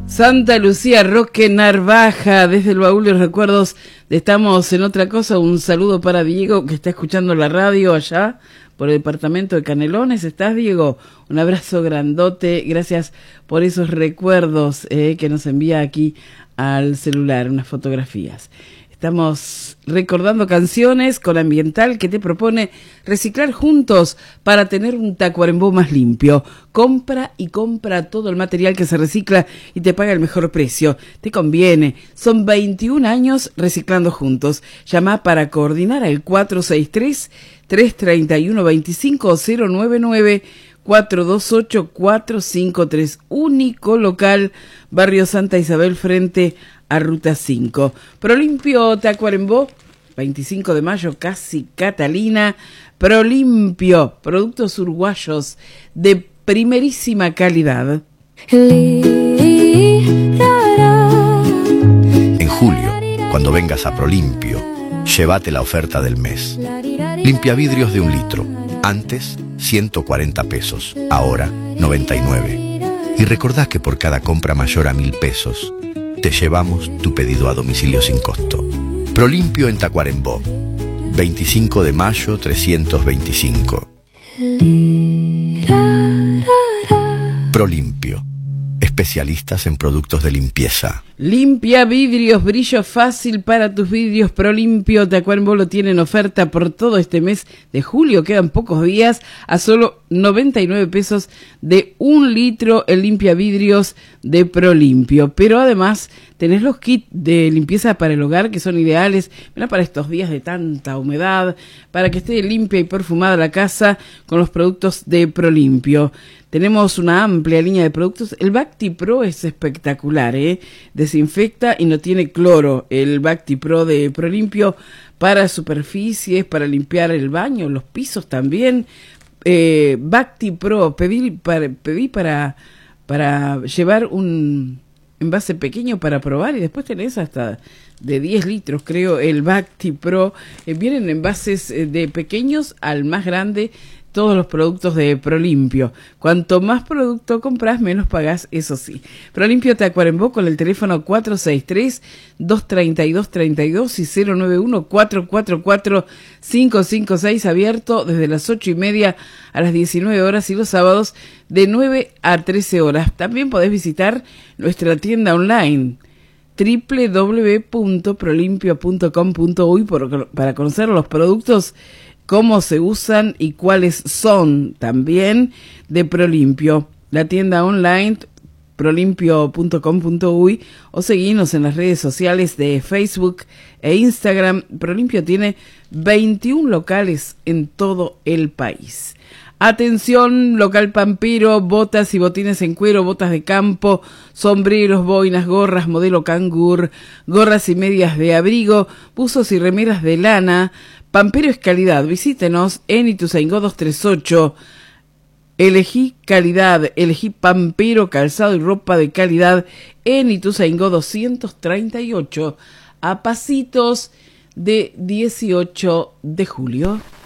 Santa Lucía Roque Narvaja, desde el baúl de los recuerdos de Estamos en Otra Cosa. Un saludo para Diego, que está escuchando la radio allá por el departamento de Canelones. ¿Estás, Diego? Un abrazo grandote, gracias por esos recuerdos que nos envía aquí al celular, unas fotografías. Estamos recordando canciones con Ambiental, que te propone reciclar juntos para tener un Tacuarembó más limpio. Compra y compra todo el material que se recicla y te paga el mejor precio. Te conviene. Son 21 años reciclando juntos. Llama para coordinar al 463-331-25 o 099-428-453. Único local, Barrio Santa Isabel, frente a Ruta 5. Prolimpio Tacuarembó, 25 de mayo, casi Catalina. Prolimpio, productos uruguayos de primerísima calidad. En julio, cuando vengas a Prolimpio, llévate la oferta del mes. Limpia vidrios de 1 litro. Antes, 140 pesos. Ahora, 99. Y recordá que por cada compra mayor a 1.000 pesos, te llevamos tu pedido a domicilio sin costo. Prolimpio en Tacuarembó, 25 de mayo 325. Prolimpio, especialistas en productos de limpieza. Limpia vidrios, brillo fácil para tus vidrios. Prolimpio Tacuarembó lo tiene en oferta por todo este mes de julio. Quedan pocos días a solo 99 pesos de 1 litro el limpia vidrios de Prolimpio. Pero además tenés los kits de limpieza para el hogar que son ideales, ¿verdad?, para estos días de tanta humedad, para que esté limpia y perfumada la casa con los productos de Prolimpio. Tenemos una amplia línea de productos. El Bacti Pro es espectacular, desinfecta y no tiene cloro. El Bacti Pro de Prolimpio para superficies, para limpiar el baño, los pisos también. Bacti Pro, pedí para llevar un envase pequeño para probar, y después tenés hasta de 10 litros, creo, el Bacti Pro. Vienen envases de pequeños al más grande, todos los productos de Prolimpio. Cuanto más producto compras, menos pagás, eso sí. Prolimpio Tacuarembó con el teléfono 463-232-32 y 091-444-556, abierto desde las 8:30 a las 19 horas y los sábados de 9 a 13 horas. También podés visitar nuestra tienda online www.prolimpio.com.uy para conocer los productos, cómo se usan y cuáles son también de Prolimpio. La tienda online prolimpio.com.uy o seguinos en las redes sociales de Facebook e Instagram. Prolimpio tiene 21 locales en todo el país. Atención, local Pampero, botas y botines en cuero, botas de campo, sombreros, boinas, gorras modelo cangur, gorras y medias de abrigo, buzos y remeras de lana. Pampero es calidad. Visítenos en Ituzaingó 238. Elegí calidad, elegí Pampero, calzado y ropa de calidad en Ituzaingó 238, a pasitos de 18 de julio.